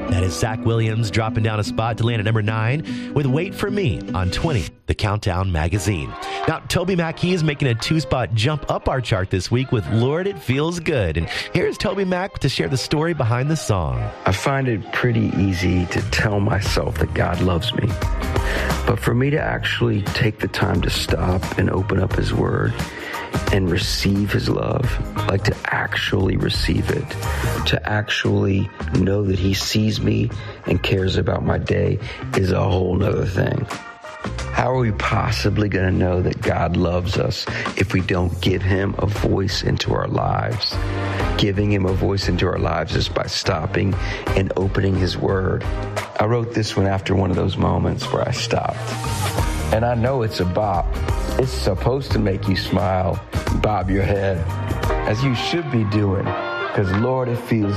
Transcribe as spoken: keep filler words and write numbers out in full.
That is Zach Williams dropping down a spot to land at number nine with Wait For Me on twenty, the Countdown Magazine. Now, Toby Mac, he is making a two-spot jump up our chart this week with Lord, It Feels Good. And here's Toby Mac to share the story behind the song. I find it pretty easy to tell myself that God loves me. But for me to actually take the time to stop and open up his word and receive his love, like to actually receive it, to actually know that he sees me and cares about my day is a whole nother thing. How are we possibly going to know that God loves us if we don't give him a voice into our lives? Giving him a voice into our lives is by stopping and opening his word. I wrote this one after one of those moments where I stopped. And I know it's a bop. It's supposed to make you smile, bob your head, as you should be doing, because Lord, it feels